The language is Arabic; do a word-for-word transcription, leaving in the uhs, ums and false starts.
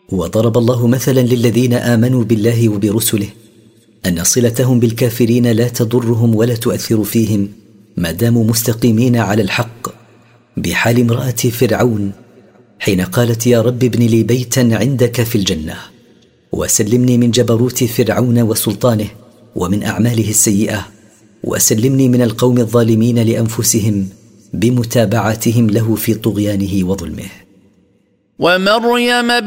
وضرب الله مثلا للذين آمنوا بالله وبرسله أن صلتهم بالكافرين لا تضرهم ولا تؤثر فيهم ما داموا مستقيمين على الحق، بحال امرأة فرعون حين قالت يا رب ابن لي بيتا عندك في الجنة وسلمني من جبروت فرعون وسلطانه ومن أعماله السيئة، وسلمني من القوم الظالمين لأنفسهم بمتابعتهم له في طغيانه وظلمه. ومريم